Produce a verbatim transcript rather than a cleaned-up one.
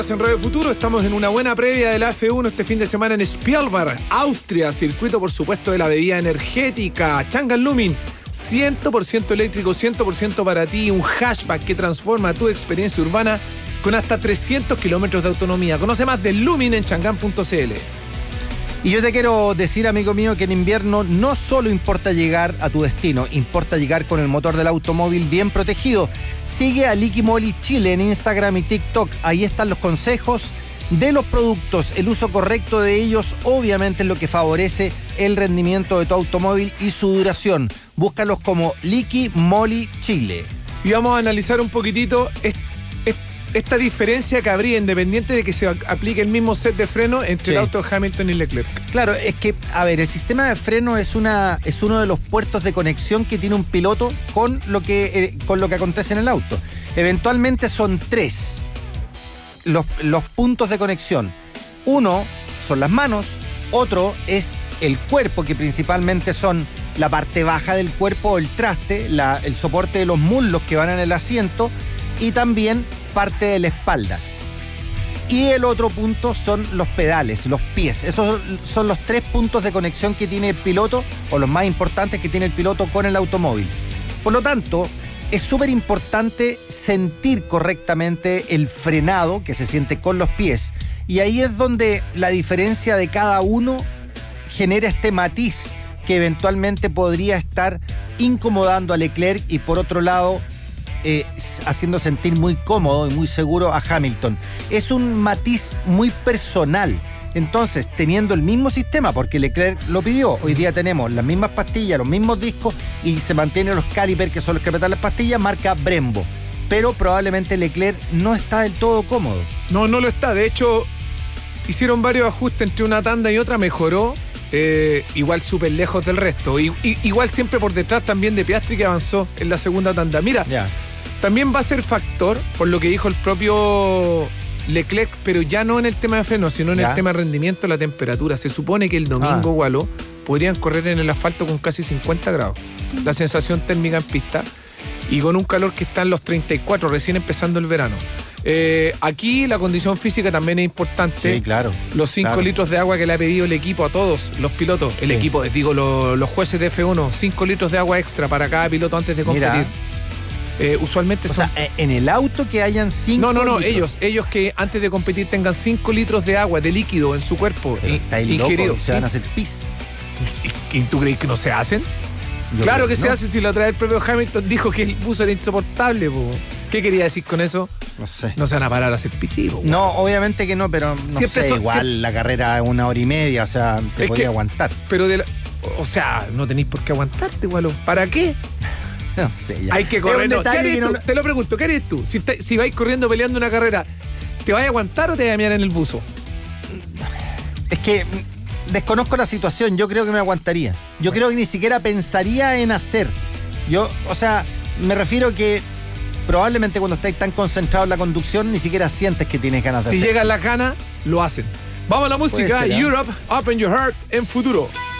En Radio Futuro estamos en una buena previa de la F uno este fin de semana en Spielberg, Austria, circuito por supuesto de la bebida energética, Changan Lumin, cien por ciento eléctrico, cien por ciento para ti, un hatchback que transforma tu experiencia urbana con hasta trescientos kilómetros de autonomía. Conoce más de Lumin en changan punto c l. Y yo te quiero decir, amigo mío, que en invierno no solo importa llegar a tu destino, importa llegar con el motor del automóvil bien protegido. Sigue a Liqui Moly Chile en Instagram y TikTok. Ahí están los consejos de los productos. El uso correcto de ellos obviamente es lo que favorece el rendimiento de tu automóvil y su duración. Búscalos como Liqui Moly Chile. Y vamos a analizar un poquitito este esta diferencia que habría, independiente de que se aplique el mismo set de freno entre sí. el auto de Hamilton y Leclerc. Claro, es que, a ver, el sistema de freno es una es uno de los puertos de conexión que tiene un piloto con lo que, eh, con lo que acontece en el auto. Eventualmente son tres los, los puntos de conexión. Uno son las manos, otro es el cuerpo, que principalmente son la parte baja del cuerpo, el traste, la, el soporte de los muslos que van en el asiento, y también parte de la espalda. Y el otro punto son los pedales, los pies. Esos son los tres puntos de conexión que tiene el piloto, o los más importantes que tiene el piloto con el automóvil. Por lo tanto, es súper importante sentir correctamente el frenado que se siente con los pies. Y ahí es donde la diferencia de cada uno genera este matiz que eventualmente podría estar incomodando a Leclerc y, por otro lado, Eh, haciendo sentir muy cómodo y muy seguro a Hamilton. Es un matiz muy personal. Entonces, teniendo el mismo sistema, porque Leclerc lo pidió, hoy día tenemos las mismas pastillas, los mismos discos, y se mantienen los calipers, que son los que apretan las pastillas, marca Brembo. Pero probablemente Leclerc no está del todo cómodo. No, no lo está. De hecho, hicieron varios ajustes entre una tanda y otra, mejoró. Eh, igual súper lejos del resto. Y, y, igual siempre por detrás también de Piastri, que avanzó en la segunda tanda. Mira, yeah. También va a ser factor, por lo que dijo el propio Leclerc, pero ya no en el tema de freno, sino en yeah. el tema de rendimiento, la temperatura. Se supone que el domingo, ah. Gualo, podrían correr en el asfalto con casi cincuenta grados. La sensación térmica en pista, y con un calor que está en los treinta y cuatro, recién empezando el verano. Eh, aquí la condición física también es importante. Sí, claro. Los cinco claro. litros de agua que le ha pedido el equipo a todos los pilotos. El sí. equipo, digo, los, los jueces de F uno, cinco litros de agua extra para cada piloto antes de competir. Eh, usualmente o son... sea, en el auto que hayan cinco No, no, no, litros. ellos, ellos que antes de competir tengan cinco litros de agua, de líquido en su cuerpo. Pero está ahí ingerido. Loco, se ¿sí? van a hacer pis. ¿Y, y tú crees que no se hacen? Yo claro que, que no. se hace. Si lo trae el propio Hamilton, dijo que el buzo era insoportable, po. ¿Qué quería decir con eso? No sé. No se van a parar a hacer pichi, po. No, obviamente que no, pero no siempre sé, son, igual siempre... la carrera es una hora y media, o sea, te podía aguantar. Pero de la, o sea, no tenéis por qué aguantarte, Gualo. ¿Para qué? No sé, ya. Hay que correr. No, ¿qué harías tú? No... Te lo pregunto, ¿qué harías tú? Si, te, si vais corriendo peleando una carrera, ¿te vas a aguantar o te vas a mirar en el buzo? Es que desconozco la situación, yo creo que me aguantaría. Yo bueno. creo que ni siquiera pensaría en hacer. Yo, o sea, me refiero que probablemente cuando estáis tan concentrado en la conducción, ni siquiera sientes que tienes ganas de si hacer. Si llegan las ganas, lo hacen. Vamos a la música. Ser, ¿eh? Europe, Open Your Heart en Futuro.